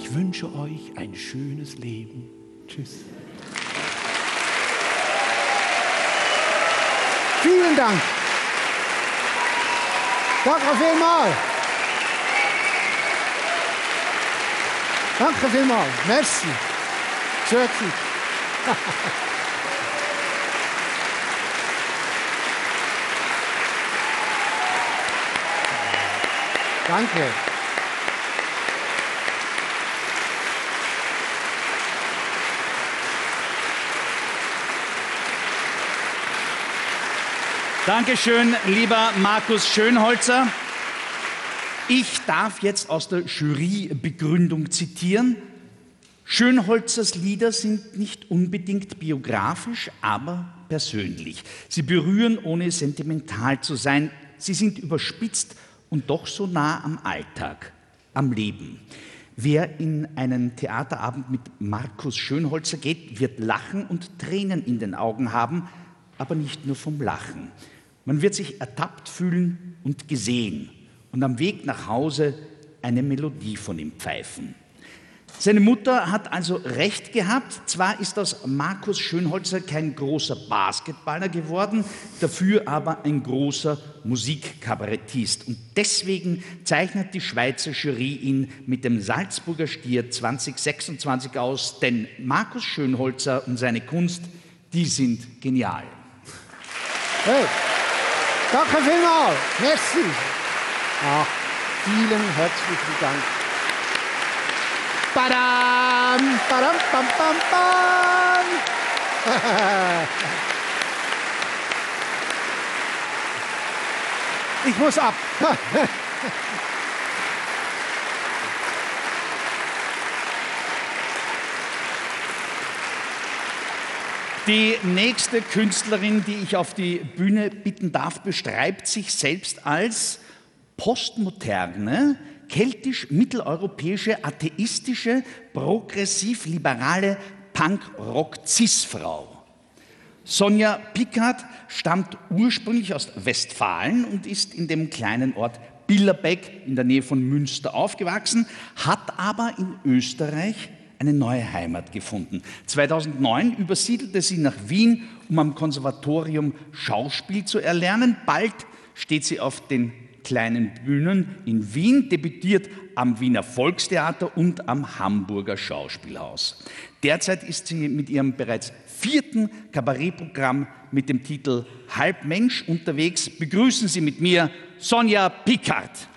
Ich wünsche euch ein schönes Leben. Tschüss. Vielen Dank. Danke vielmals. Danke vielmals. Merci. Schön. Danke. Dankeschön, lieber Markus Schönholzer. Ich darf jetzt aus der Jurybegründung zitieren. Schönholzers Lieder sind nicht unbedingt biografisch, aber persönlich. Sie berühren, ohne sentimental zu sein. Sie sind überspitzt und doch so nah am Alltag, am Leben. Wer in einen Theaterabend mit Markus Schönholzer geht, wird Lachen und Tränen in den Augen haben, aber nicht nur vom Lachen. Man wird sich ertappt fühlen und gesehen und am Weg nach Hause eine Melodie von ihm pfeifen. Seine Mutter hat also recht gehabt. Zwar ist aus Markus Schönholzer kein großer Basketballer geworden, dafür aber ein großer Musikkabarettist. Und deswegen zeichnet die Schweizer Jury ihn mit dem Salzburger Stier 2026 aus, denn Markus Schönholzer und seine Kunst, die sind genial. Hey, danke vielmals. Merci. Ach, vielen herzlichen Dank. Badam, badam, bam, bam, bam. Ich muss ab. Die nächste Künstlerin, die ich auf die Bühne bitten darf, beschreibt sich selbst als postmoderne, keltisch-mitteleuropäische, atheistische, progressiv-liberale Punk-Rock-Cis-Frau. Sonja Pickard stammt ursprünglich aus Westfalen und ist in dem kleinen Ort Billerbeck in der Nähe von Münster aufgewachsen, hat aber in Österreich eine neue Heimat gefunden. 2009 übersiedelte sie nach Wien, um am Konservatorium Schauspiel zu erlernen. Bald steht sie auf den kleinen Bühnen in Wien, debütiert am Wiener Volkstheater und am Hamburger Schauspielhaus. Derzeit ist sie mit ihrem bereits 4. Kabarettprogramm mit dem Titel Halbmensch unterwegs. Begrüßen Sie mit mir Sonja Pickard.